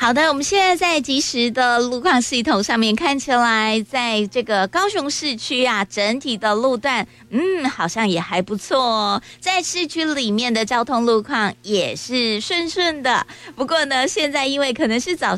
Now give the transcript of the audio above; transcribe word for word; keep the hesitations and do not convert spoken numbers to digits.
好的，我们现在在即时的路况系统上面看起来，在这个高雄市区啊，整体的路段，嗯，好像也还不错哦。在市区里面的交通路况也是顺顺的。不过呢，现在因为可能是早